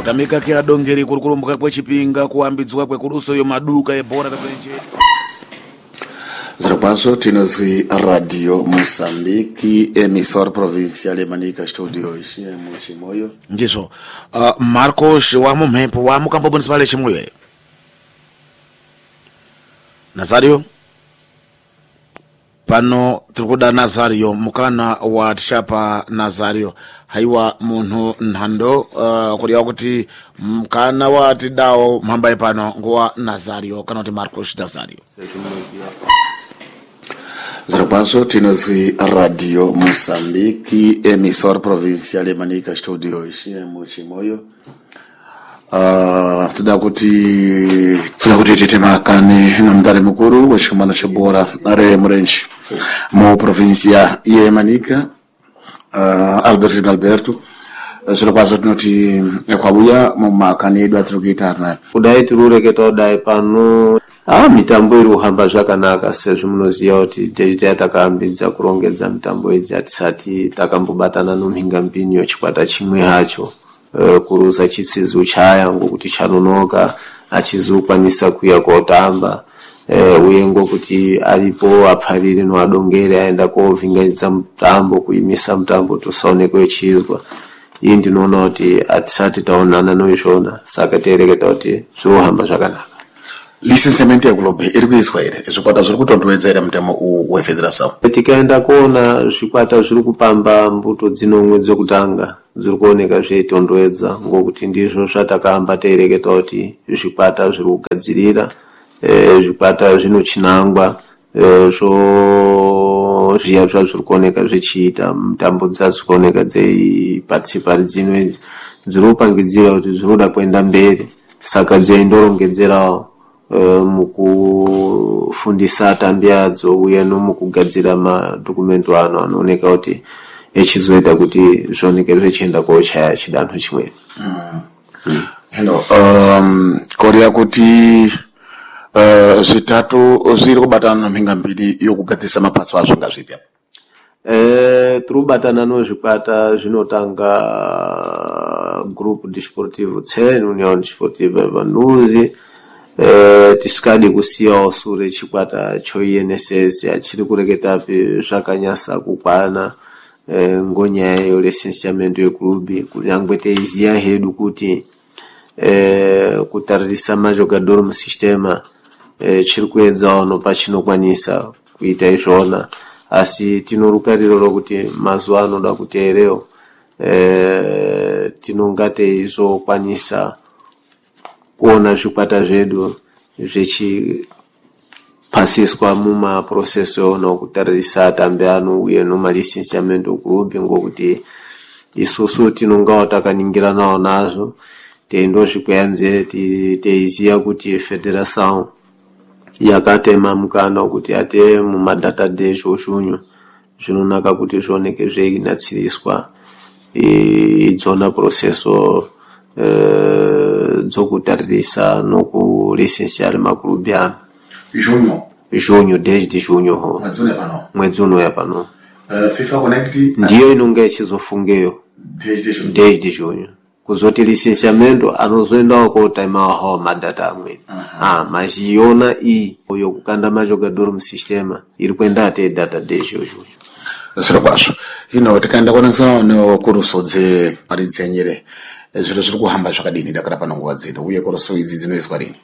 kutamika kia dongeri kurukurumbuka kwe chipinga kuambidzwa kwe kuruso yo maduka ebora takwenje Zarapaso tinozwi Radio Mosambiki emissora provincial Manica studio Chimoio. Ndizo Marcos wa mumhepo wa mukambo municipal Chimoio. Nazario pano turikuda Nazario mukana wa tishapa Nazario haiwa muntu nhando kulia kuti mukana wa tidao mhamba pano ngwa Nazario kana kuti Marcos Nazario. Zarapaso tinozwi Radio Mosambiki emissora provincial Manica studio Chimoio. Tuda kuti titemakane namdare mukuru wachimana chabora are murenchi mu provincia ye Manica Alberto zirapaso tinoti kwabuya mu makane edu atirukitana kudai tirureketa dai pano mitambo iri kuhamba zvakanaka sezvo munoziva kuti teita takaambidza kurongedza mitambo idzi atisati takambobatana nomhinga mpinyo chikwata chimwe hacho kurusa chisizu chaya ngokuti chanonoka achizokwanisa kuya kotamba uye ngokuti alipo apfarire noadongere aenda kovhingaidza mutambo kuimisa mutambo tosaonekwe chizwa iyi ndinoona kuti atisati taonana noizvona saka tereketa kuti zvohamba zvakanaka. Licenciamento ya Globe iri kuiswa ere zvikwata zviri kutondowedzera mutemo wefederation tikaenda kuona zvikwata zviri kupamba mbuto dzinomwe dzokutanga zviri kuoneka zveitondowedza ngokuti ndizvo zvatakaamba teireketa kuti zvikwata zviri kugadzirira zvikwata zvinochinangwa zvo zviya zvazviri kuoneka zvichiita mitambo dzazviri kuoneka dzeiparticipari dzino dziri kupangidzira kuti zvinoda kuenda mberi saka dzeindorongedzerawo mukufundisa atambi adzo uye nomukugadzira madokumento ano anooneka kuti echizoita kuti zvioneke zvichienda kochaya chidanho chimwe. Korea kuti zvitatu zviri kubatana nomhinga mbiri yokugadzisa mapaso azvo ngazvipya. Tiri kubatana nozvikwata zvinotanga Grupo Desportivo 10 União Desportiva Vanuzi tisikadi kusiyawo sure chikwata choINSS achiri kureketapi zvakanyasa kukwana ngonyaya yolicenciamento yeklubi kunyangwe teiziya hedu kuti kutaririsa majogador musistema chiri kuedzawo nopachinokwanisa kuita izvona asi tinorukariro rokuti mazuva anoda kuteerewo tinonga teizokwanisa kuona zvikwata zvedu zvechipasiswa mumaproseso ono kutaririsa atambi ano uye nomalicenciamento group ngokuti isusu tinongawo takaningiranawo nazvo teindozvikweyanze teiziya kuti federation yakatema mukana kuti ate mumadatadesh oshunyu zvinonaka kuti zvioneke zveinatsiriswa idzona proseso dzokutaririsa nokulicenciar maklubi ano junho desde junho mwedzi uno yapano FIFA Connect ndiyo inonga ichizofungeyo desde junho kuzoti licenciamento anozoendawo kotaimawo hawo madata amweni machiona iyi yokukanda majogador musistema iri kuenda ate data desde junho zviro kwazvo tikaenda kuonekesa nokuruso dzemari dzenyere zviro zviri kuhamba zvakadini dakara pano nguva dzino uye kuruso idzi dzinoiswa rini?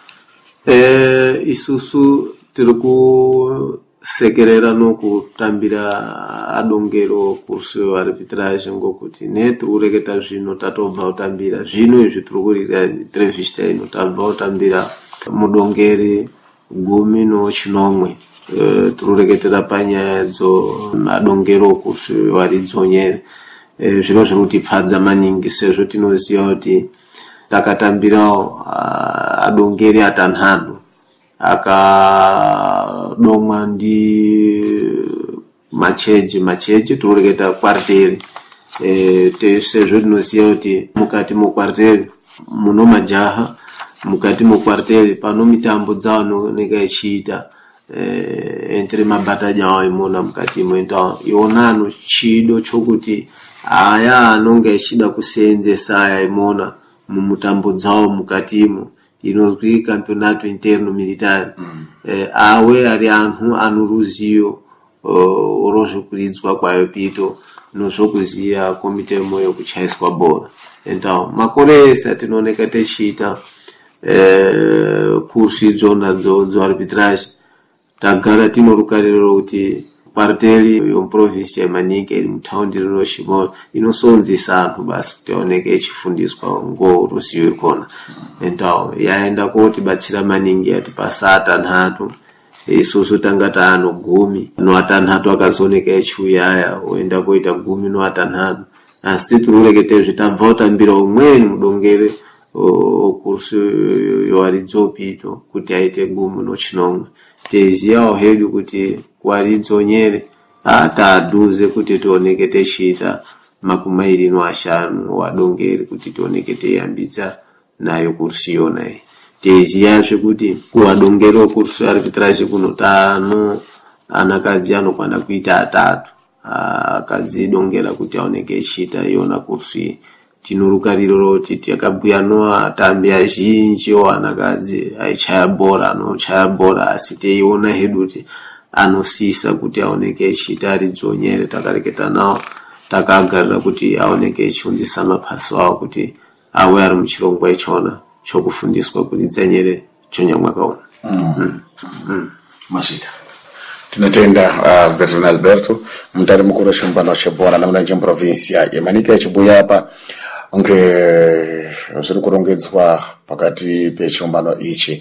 Isusu tiri kusekerera nokutambira adongero kurso arbitrage ngokuti ne tiri kureketa zvino tatobva kutambira zvino izvi tiri kurira entrevista ino tabva kutambira mudongeri 19 tiri kureketera panyaya madongero kurso aridzonyere zviro zviri kutipfadza maningi sezvo tinoziva kuti takatambirawo adongeri atanhanu akadomwa ndi machechi tiri kureketa kwarteri sezvo tinoziva kuti mukati mokwarteri muno majaha mukati mokwarteri pano mitambo dzaanooneka ichiita entre mabataja awo imona mukati imwenda ionano chido chokuti aya anonga echida kuseenzesa aya imona mumutambo dzawo mukatimo inozwi campeonato interno militare. Awe ari anthu anuruziyo orozvikulidzwa kwayo pito nozvokuziya komite moyo kuchaiswa bora. Então makore ese atinooneka techita kursi idzo dzo arbitrage tagara tinorukariro kuti parteli yomprovinsi yaManika iri mutaundi rino Chimoyo inosonzisa anthu basi kuti aoneke echifundiswa ngoruziyo ikona. Então yaenda kotibatsira maningi ati pasatanhatu isusu tanga taano 10 noatanhatu akazooneka echiuyaya oenda koita 10 noatanhatu asi tirurekete zvitabva utambira umweni mudongere okursi yoaridzopito kuti aite 10 nochinomwe teziyawo hedu kuti kwaridzonyere ataduze kuti tioneke techita 25 wadongere kuti tioneke teyambidza nayo kursi yona iyi. Teziyazve kuti kuwadongero kursi arbitrage kuno tano anakadzi anokwana kuita 3 akadzidongera kuti aoneke echita yona kursi. Tinorukariro roti takabhuya no atambi azhinji wanakadzi aichaya bora anochaya bora asi teiona hedu kuti anosisa kuti aoneke echita ridzonyere takareketa nawo takagarira kuti aoneke echiunzisa maphaso awo kuti awe ari muchirongwa ichona chokufundiswa kulidzanyere chonyamwakaona. Mashita tinotenda Gazvina Alberto mutari mukuru wechiombano chebhora namunanje muprovinsia yaManika echibuya apa unge zviri kurongedzwa pakati pechiombano ichi